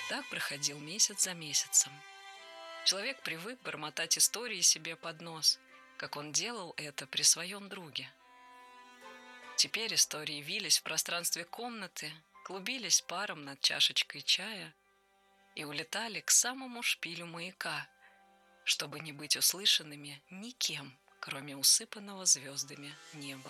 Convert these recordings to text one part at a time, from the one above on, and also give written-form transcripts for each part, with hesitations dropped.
Так проходил месяц за месяцем. Человек привык бормотать истории себе под нос, как он делал это при своем друге. Теперь истории вились в пространстве комнаты, клубились паром над чашечкой чая и улетали к самому шпилю маяка, чтобы не быть услышанными никем, кроме усыпанного звездами неба.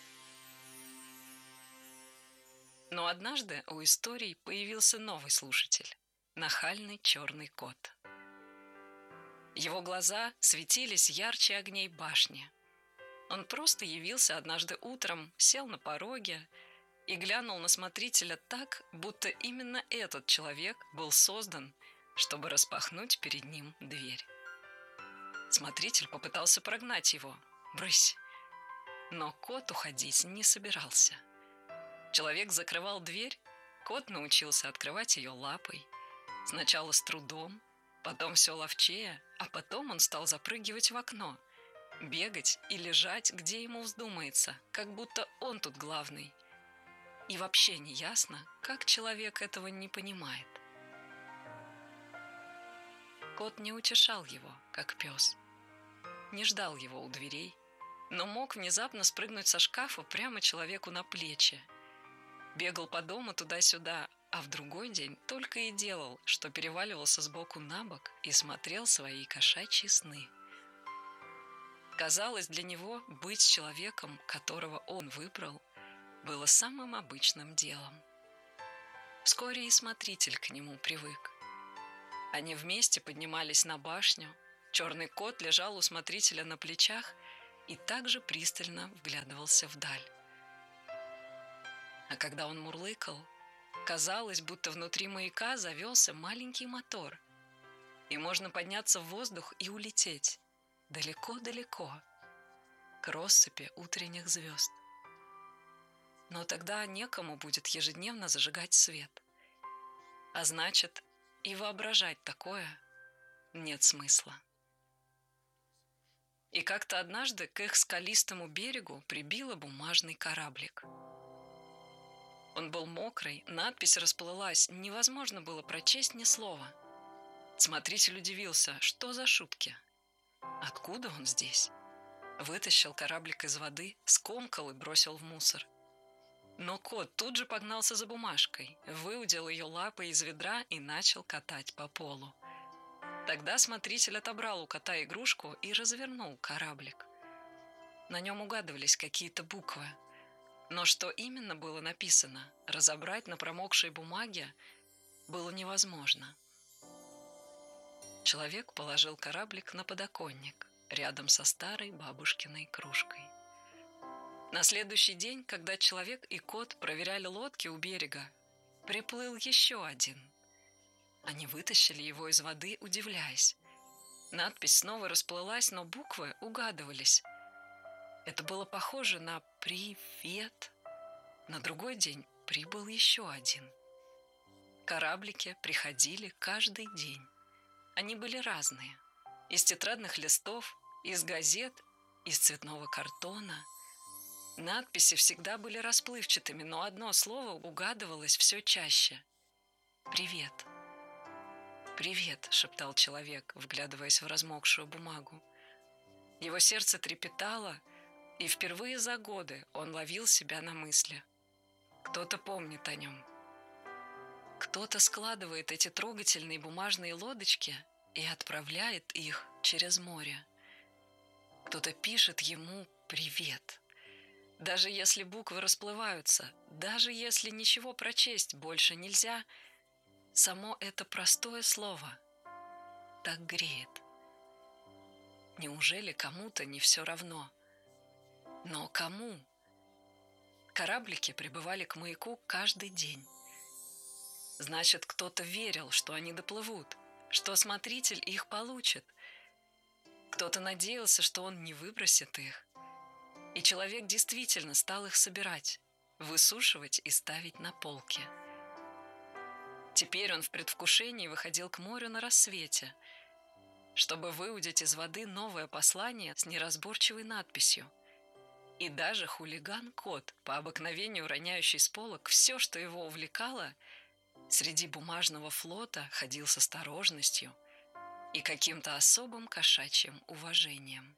Но однажды у историй появился новый слушатель – нахальный черный кот. Его глаза светились ярче огней башни. Он просто явился однажды утром, сел на пороге и глянул на смотрителя так, будто именно этот человек был создан, чтобы распахнуть перед ним дверь. Смотритель попытался прогнать его. «Брысь!» Но кот уходить не собирался. Человек закрывал дверь, кот научился открывать ее лапой. Сначала с трудом, потом все ловчее, а потом он стал запрыгивать в окно, бегать и лежать, где ему вздумается, как будто он тут главный. И вообще не ясно, как человек этого не понимает. Кот не утешал его, как пес. Не ждал его у дверей, но мог внезапно спрыгнуть со шкафа прямо человеку на плечи. Бегал по дому туда-сюда, а в другой день только и делал, что переваливался сбоку на бок и смотрел свои кошачьи сны. Казалось, для него быть с человеком, которого он выбрал, было самым обычным делом. Вскоре и смотритель к нему привык. Они вместе поднимались на башню, черный кот лежал у смотрителя на плечах и также пристально вглядывался вдаль. А когда он мурлыкал, казалось, будто внутри маяка завелся маленький мотор, и можно подняться в воздух и улететь далеко-далеко, к россыпи утренних звезд. Но тогда некому будет ежедневно зажигать свет. А значит, и воображать такое нет смысла. И как-то однажды к их скалистому берегу прибило бумажный кораблик. Он был мокрый, надпись расплылась, невозможно было прочесть ни слова. Смотритель удивился, что за шутки? Откуда он здесь? Вытащил кораблик из воды, скомкал и бросил в мусор. Но кот тут же погнался за бумажкой, выудил ее лапой из ведра и начал катать по полу. Тогда смотритель отобрал у кота игрушку и развернул кораблик. На нем угадывались какие-то буквы. Но что именно было написано, разобрать на промокшей бумаге было невозможно. Человек положил кораблик на подоконник, рядом со старой бабушкиной кружкой. На следующий день, когда человек и кот проверяли лодки у берега, приплыл еще один. Они вытащили его из воды, удивляясь. Надпись снова расплылась, но буквы угадывались. Это было похоже на «Привет». На другой день прибыл еще один. Кораблики приходили каждый день. Они были разные. Из тетрадных листов, из газет, из цветного картона. Надписи всегда были расплывчатыми, но одно слово угадывалось все чаще. «Привет». «Привет», — шептал человек, вглядываясь в размокшую бумагу. Его сердце трепетало, и впервые за годы он ловил себя на мысли. Кто-то помнит о нем. Кто-то складывает эти трогательные бумажные лодочки и отправляет их через море. Кто-то пишет ему «Привет». Даже если буквы расплываются, даже если ничего прочесть больше нельзя, само это простое слово так греет. Неужели кому-то не все равно? Но кому? Кораблики прибывали к маяку каждый день. Значит, кто-то верил, что они доплывут, что смотритель их получит. Кто-то надеялся, что он не выбросит их. И человек действительно стал их собирать, высушивать и ставить на полки. Теперь он в предвкушении выходил к морю на рассвете, чтобы выудить из воды новое послание с неразборчивой надписью. И даже хулиган-кот, по обыкновению роняющий с полок все, что его увлекало, среди бумажного флота ходил с осторожностью и каким-то особым кошачьим уважением.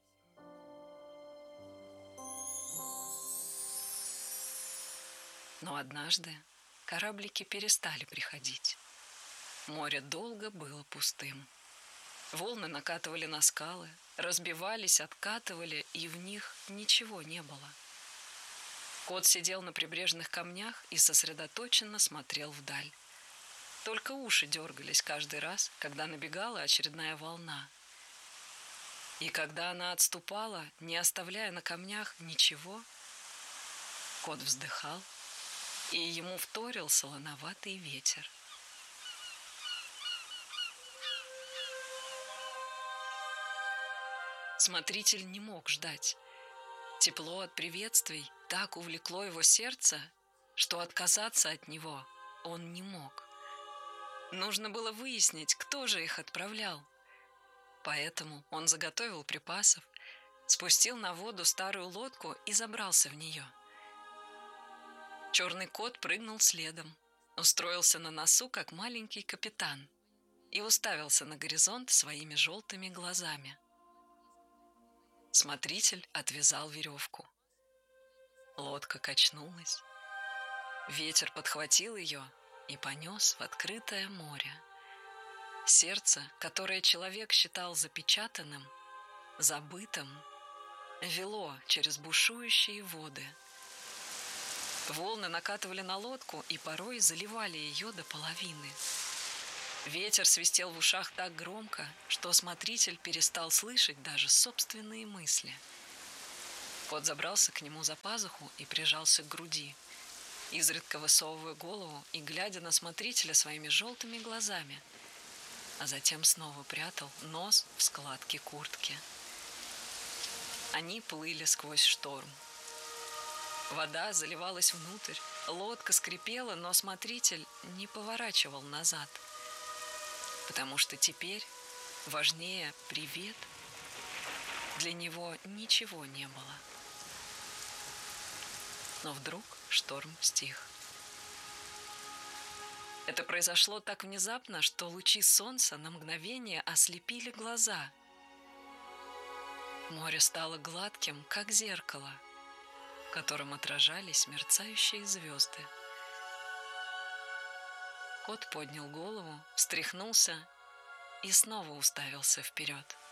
Но однажды кораблики перестали приходить. Море долго было пустым. Волны накатывали на скалы, разбивались, откатывали, и в них ничего не было. Кот сидел на прибрежных камнях и сосредоточенно смотрел вдаль. Только уши дергались каждый раз, когда набегала очередная волна. И когда она отступала, не оставляя на камнях ничего, кот вздыхал, и ему вторил солоноватый ветер. Смотритель не мог ждать. Тепло от приветствий так увлекло его сердце, что отказаться от него он не мог. Нужно было выяснить, кто же их отправлял. Поэтому он заготовил припасов, спустил на воду старую лодку и забрался в нее. Черный кот прыгнул следом, устроился на носу, как маленький капитан, и уставился на горизонт своими желтыми глазами. Смотритель отвязал веревку. Лодка качнулась. Ветер подхватил ее и понес в открытое море. Сердце, которое человек считал запечатанным, забытым, вело через бушующие воды. Волны накатывали на лодку и порой заливали ее до половины. Ветер свистел в ушах так громко, что смотритель перестал слышать даже собственные мысли. Кот забрался к нему за пазуху и прижался к груди, изредка высовывая голову и глядя на смотрителя своими желтыми глазами, а затем снова прятал нос в складки куртки. Они плыли сквозь шторм. Вода заливалась внутрь, лодка скрипела, но смотритель не поворачивал назад, потому что теперь важнее привет для него ничего не было. Но вдруг шторм стих. Это произошло так внезапно, что лучи солнца на мгновение ослепили глаза. Море стало гладким, как зеркало, в котором отражались мерцающие звезды. Кот поднял голову, встряхнулся и снова уставился вперед.